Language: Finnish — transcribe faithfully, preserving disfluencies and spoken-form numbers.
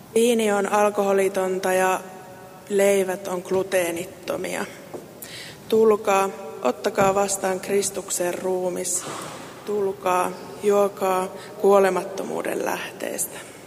Viini on alkoholitonta ja leivät on gluteenittomia. Tulkaa, ottakaa vastaan Kristuksen ruumis. Tulkaa, juokaa kuolemattomuuden lähteestä.